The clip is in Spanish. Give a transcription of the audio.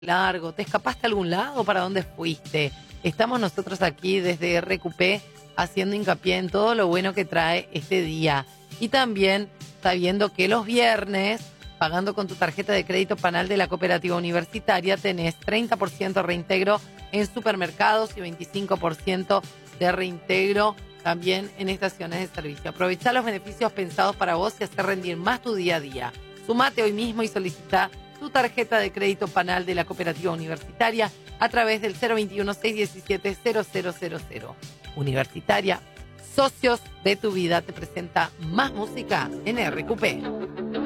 largo, ¿te escapaste a algún lado? ¿Para dónde fuiste? Estamos nosotros aquí desde RQP haciendo hincapié en todo lo bueno que trae este día. Y también sabiendo que los viernes, pagando con tu tarjeta de crédito Panal de la Cooperativa Universitaria, tenés 30% reintegro en supermercados y 25% de reintegro también en estaciones de servicio. Aprovechá los beneficios pensados para vos y hacer rendir más tu día a día. Sumate hoy mismo y solicita tu tarjeta de crédito Panal de la Cooperativa Universitaria a través del 021-617-0000. Universitaria, socios de tu vida, te presenta más música en RQP.